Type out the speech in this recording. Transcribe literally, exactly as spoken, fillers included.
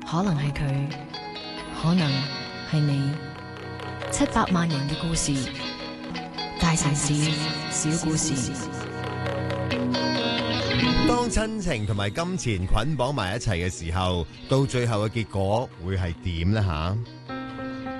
可能係佢，可能係你。七百萬人嘅故事，大城市小故事。 當親情同埋金錢捆綁埋一齊嘅時候，到最後嘅結果會係點呢？吓？